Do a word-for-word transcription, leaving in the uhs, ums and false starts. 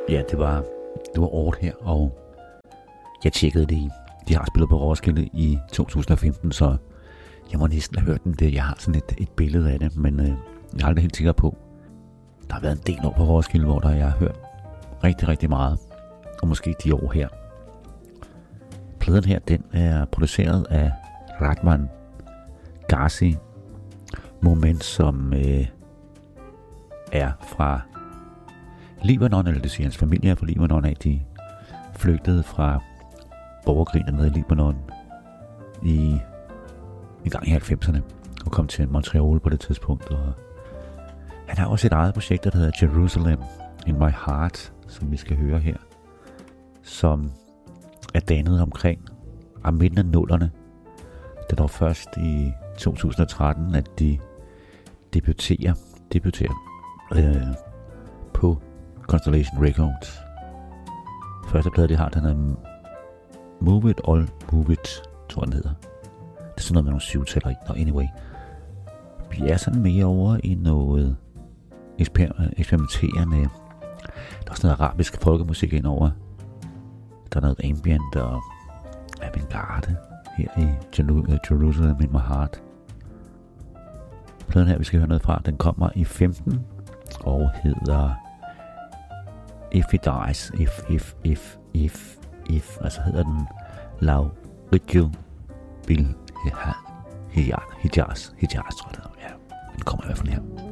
Ja, det var, det var Aard her, og jeg tjekkede det. De har spillet på Roskilde i to tusind og femten, så jeg må næsten have hørt dem det. Jeg har sådan et, et billede af det, men øh, jeg er aldrig helt sikker på. Der har været en del år på Roskilde, hvor der jeg har hørt rigtig, rigtig meget. Og måske de år her. Pladen her, den er produceret af Rahman Ghazi. Moment, som øh, er fra Libanon, eller det siger hans familie er fra Libanon af. De flygtede fra borgerkrigen dernede i Libanon i en gang i halvfemserne og kom til Montreal på det tidspunkt. Og han har også et eget projekt, der hedder Jerusalem in My Heart, som vi skal høre her, som er dannet omkring af midten af nullerne. Det var først i to tusind og tretten, at de debuterer, debuterer øh, på Constellation Records. Første plade, de har, den er Move It All Move It, tror jeg, den hedder. Det er sådan noget med nogle syvtæller i. No, anyway. Vi er sådan mere over i noget eksper- eksperimenterende. Der er også noget arabisk folkemusik indover. Der er noget ambient og avantgarde her i Jerusalem in My Heart. Pladen her, vi skal høre noget fra, den kommer i femten og hedder If It Dies, If, If, If, If, If, altså hedder den Lav Ridju Bil Hijaz, Hijaz, tror jeg det hedder. Ja, den kommer i hvert fald her.